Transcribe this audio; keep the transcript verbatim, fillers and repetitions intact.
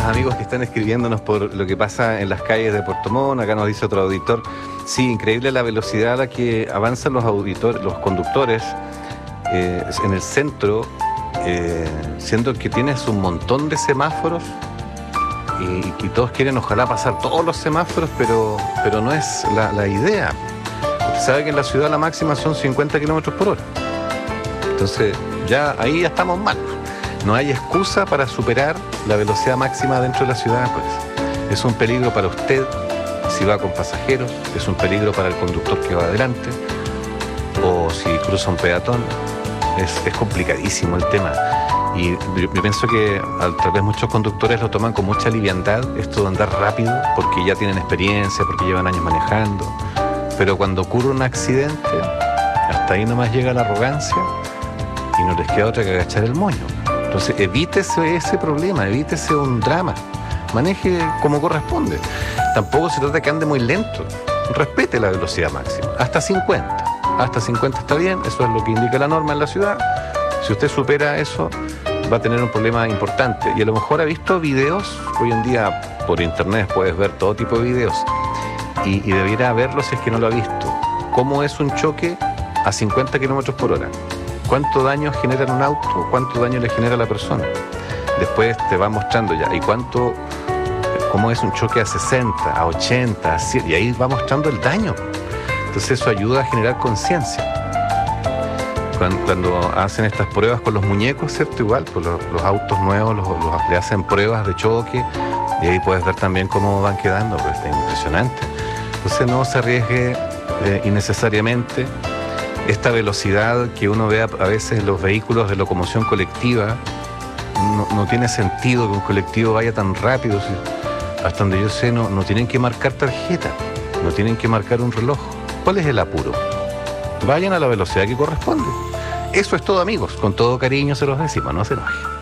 amigos que están escribiéndonos por lo que pasa en las calles de Puerto Montt. Acá nos dice otro auditor. Sí, increíble la velocidad a la que avanzan los auditores, los conductores eh, en el centro, eh, siendo que tienes un montón de semáforos y, y todos quieren ojalá pasar todos los semáforos, pero, pero no es la, la idea. Usted sabe que en la ciudad la máxima son cincuenta kilómetros por hora. Entonces ya ahí ya estamos mal. No hay excusa para superar la velocidad máxima dentro de la ciudad, pues. Es un peligro para usted si va con pasajeros, es un peligro para el conductor que va adelante, o si cruza un peatón. Es, es complicadísimo el tema. Y yo, yo pienso que tal vez muchos conductores lo toman con mucha liviandad, esto de andar rápido, porque ya tienen experiencia, porque llevan años manejando. Pero cuando ocurre un accidente, hasta ahí nomás llega la arrogancia y no les queda otra que agachar el moño. Entonces evítese ese problema, evítese un drama, maneje como corresponde. Tampoco se trata de que ande muy lento, respete la velocidad máxima, hasta cincuenta. Hasta cincuenta está bien, eso es lo que indica la norma en la ciudad. Si usted supera eso, va a tener un problema importante. Y a lo mejor ha visto videos, hoy en día por internet puedes ver todo tipo de videos, y, y debiera verlos si es que no lo ha visto. ¿Cómo es un choque a cincuenta kilómetros por hora? ¿Cuánto daño genera en un auto? ¿Cuánto daño le genera a la persona? Después te va mostrando ya. ¿Y cuánto, cómo es un choque a sesenta, a ochenta, a cien? Y ahí va mostrando el daño. Entonces eso ayuda a generar conciencia. Cuando, cuando hacen estas pruebas con los muñecos, ¿cierto? Igual, pues los, los autos nuevos los, los, le hacen pruebas de choque y ahí puedes ver también cómo van quedando. Pues está impresionante. Entonces no se arriesgue eh, innecesariamente. Esta velocidad que uno ve a veces en los vehículos de locomoción colectiva, no, no tiene sentido que un colectivo vaya tan rápido. Hasta donde yo sé, no, no tienen que marcar tarjeta, no tienen que marcar un reloj. ¿Cuál es el apuro? Vayan a la velocidad que corresponde. Eso es todo, amigos. Con todo cariño se los decimos, no se enojen.